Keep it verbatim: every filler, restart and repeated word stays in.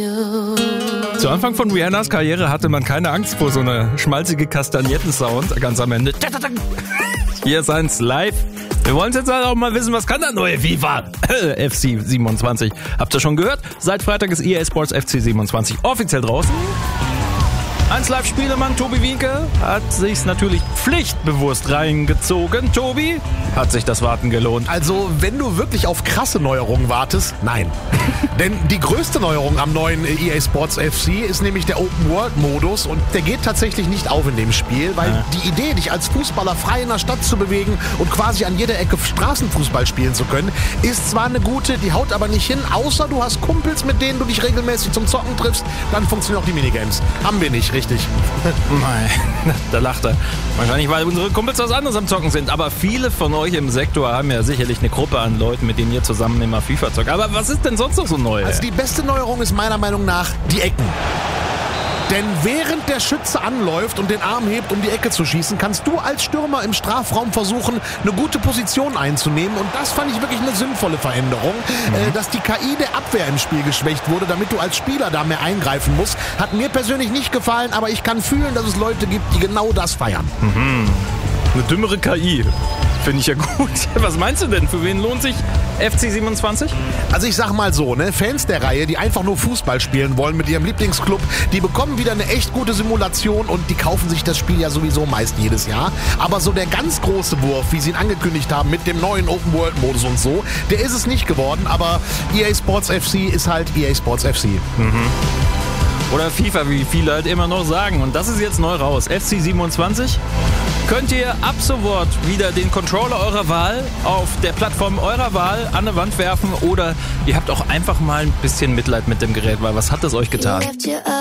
Zu Anfang von Rihannas Karriere hatte man keine Angst vor so einer schmalzige Kastagnetten-Sound ganz am Ende. Hier ist eins live. Wir wollen jetzt auch mal wissen, was kann der neue FIFA F C siebenundzwanzig? Habt ihr schon gehört? Seit Freitag ist E A Sports F C siebenundzwanzig offiziell draußen. eins Live-Spielemann Tobi Wienke hat sich's natürlich pflichtbewusst reingezogen. Tobi, hat sich das Warten gelohnt? Also, wenn du wirklich auf krasse Neuerungen wartest, nein. Denn die größte Neuerung am neuen E A Sports F C ist nämlich der Open-World-Modus und der geht tatsächlich nicht auf in dem Spiel, weil ja. die Idee, dich als Fußballer frei in der Stadt zu bewegen und quasi an jeder Ecke Straßenfußball spielen zu können, ist zwar eine gute, die haut aber nicht hin, außer du hast Kumpels, mit denen du dich regelmäßig zum Zocken triffst, dann funktionieren auch die Minigames. Haben wir nicht, richtig. Nein, da lacht er. Wahrscheinlich, weil unsere Kumpels was anderes am Zocken sind. Aber viele von euch im Sektor haben ja sicherlich eine Gruppe an Leuten, mit denen ihr zusammen immer FIFA zockt. Aber was ist denn sonst noch so neu? Also die beste Neuerung ist meiner Meinung nach die Ecken. Denn während der Schütze anläuft und den Arm hebt, um die Ecke zu schießen, kannst du als Stürmer im Strafraum versuchen, eine gute Position einzunehmen. Und das fand ich wirklich eine sinnvolle Veränderung. Mhm. Äh, dass die K I der Abwehr im Spiel geschwächt wurde, damit du als Spieler da mehr eingreifen musst, hat mir persönlich nicht gefallen. Aber ich kann fühlen, dass es Leute gibt, die genau das feiern. Mhm. Eine dümmere K I. Finde ich ja gut. Was meinst du denn? Für wen lohnt sich F C siebenundzwanzig? Also ich sag mal so, ne, Fans der Reihe, die einfach nur Fußball spielen wollen mit ihrem Lieblingsclub, die bekommen wieder eine echt gute Simulation und die kaufen sich das Spiel ja sowieso meist jedes Jahr. Aber so der ganz große Wurf, wie sie ihn angekündigt haben mit dem neuen Open-World-Modus und so, der ist es nicht geworden. Aber E A Sports F C ist halt E A Sports F C. Mhm. Oder FIFA, wie viele halt immer noch sagen. Und das ist jetzt neu raus. F C siebenundzwanzig könnt ihr ab sofort wieder den Controller eurer Wahl auf der Plattform eurer Wahl an eine Wand werfen. Oder ihr habt auch einfach mal ein bisschen Mitleid mit dem Gerät, weil was hat das euch getan?